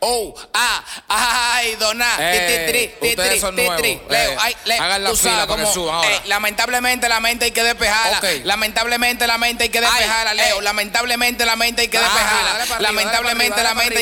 Ay, dona. Ustedes son nuevos. Leo, hagan la tú fila sabes para que cómo, suban ahora. lamentablemente la mente hay que despejarla. Ok. Lamentablemente la mente hay que despejarla, Leo. Lamentablemente la mente hay que despejarla. dale para arriba, Lamentablemente dale la para mente hay